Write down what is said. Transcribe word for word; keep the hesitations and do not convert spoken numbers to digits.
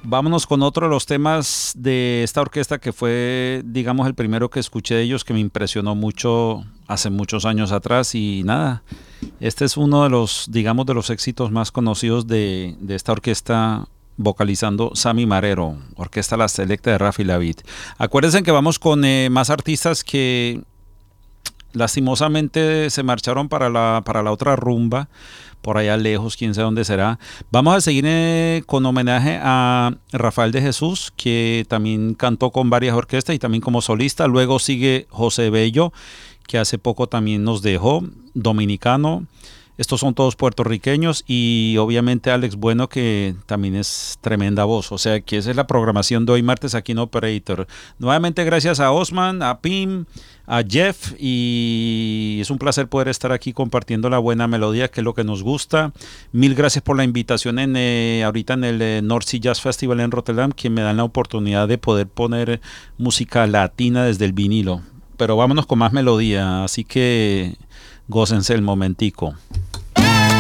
Vámonos con otro de los temas de esta orquesta que fue, digamos, el primero que escuché de ellos, que me impresionó mucho hace muchos años atrás. Y nada, este es uno de los, digamos, de los éxitos más conocidos de, de esta orquesta, vocalizando Sammy Marrero, Orquesta La Selecta de Rafi Lavitt. Acuérdense que vamos con eh, más artistas que lastimosamente se marcharon para la, para la otra rumba, por allá lejos, quién sabe dónde será. Vamos a seguir eh, con homenaje a Rafael de Jesús, que también cantó con varias orquestas y también como solista. Luego sigue José Bello, que hace poco también nos dejó, dominicano. Estos son todos puertorriqueños, y obviamente Alex Bueno, que también es tremenda voz. O sea que esa es la programación de hoy martes aquí en Operator. Nuevamente gracias a Osman, a Pim, a Jeff, y es un placer poder estar aquí compartiendo la buena melodía, que es lo que nos gusta. Mil gracias por la invitación en eh, ahorita en el eh, North Sea Jazz Festival en Rotterdam, que me dan la oportunidad de poder poner música latina desde el vinilo. Pero vámonos con más melodía, así que gócense el momentico.